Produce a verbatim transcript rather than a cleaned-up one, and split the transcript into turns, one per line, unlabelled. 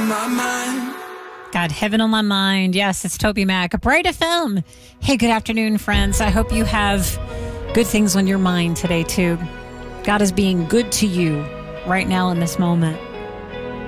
my mind.
Got heaven on my mind. Yes, it's Toby Mac, Bright F M. Hey, good afternoon, friends. I hope you have good things on your mind today, too. God is being good to you right now in this moment.